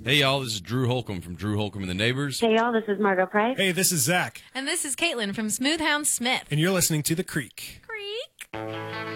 Hey, y'all, this is Drew Holcomb from Drew Holcomb and the Neighbors. Hey, y'all, this is Margot Price. Hey, this is Zach. And this is Caitlin from Smoothhound Smith. And you're listening to The Creek. Creek.